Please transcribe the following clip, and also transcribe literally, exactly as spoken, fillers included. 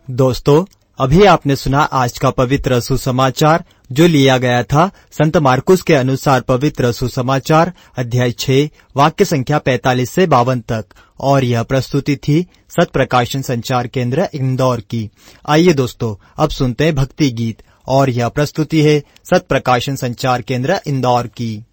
दोस्तों, अभी आपने सुना आज का पवित्र सुसमाचार जो लिया गया था संत मार्कुस के अनुसार पवित्र सुसमाचार अध्याय छह वाक्य संख्या पैंतालीस से बावन तक, और यह प्रस्तुति थी सत प्रकाशन संचार केंद्र इंदौर की। आइए दोस्तों, अब सुनते हैं भक्ति गीत, और यह प्रस्तुति है सत प्रकाशन संचार केंद्र इंदौर की।